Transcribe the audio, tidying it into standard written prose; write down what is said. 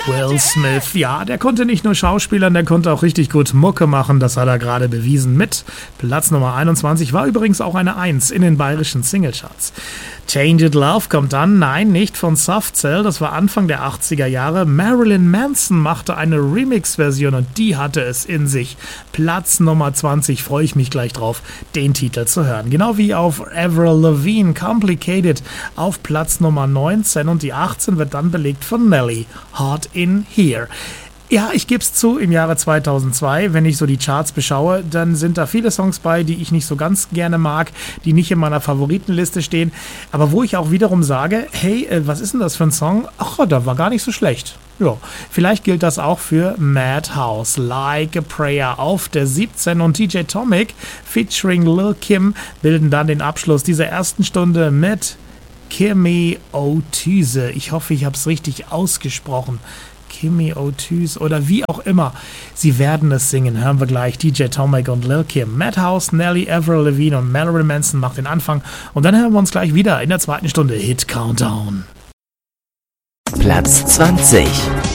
Will Smith, ja, der konnte nicht nur schauspielern, der konnte auch richtig gut Mucke machen, das hat er gerade bewiesen mit Platz Nummer 21, war übrigens auch eine 1 in den bayerischen Singlecharts. Tainted Love kommt dann, nein, nicht von Soft Cell, das war Anfang der 80er Jahre. Marilyn Manson machte eine Remix-Version und die hatte es in sich. Platz Nummer 20, freue ich mich gleich drauf, den Titel zu hören. Genau wie auf Avril Lavigne, Complicated auf Platz Nummer 19 und die 18 wird dann belegt von Nelly, Hot in Here. Ja, ich gebe es zu, im Jahre 2002, wenn ich so die Charts beschaue, dann sind da viele Songs bei, die ich nicht so ganz gerne mag, die nicht in meiner Favoritenliste stehen, aber wo ich auch wiederum sage, hey, was ist denn das für ein Song? Ach, der war gar nicht so schlecht. Ja, vielleicht gilt das auch für Madhouse, Like a Prayer auf der 17 und DJ Tomic featuring Lil Kim bilden dann den Abschluss dieser ersten Stunde mit Kimi O'Tuse. Ich hoffe, ich habe es richtig ausgesprochen. Kimi O'Tuse oder wie auch immer. Sie werden es singen. Hören wir gleich DJ Tomic und Lil Kim. Madhouse, Nelly, Avril Lavigne und Marilyn Manson macht den Anfang. Und dann hören wir uns gleich wieder in der zweiten Stunde Hit Countdown. Platz 20.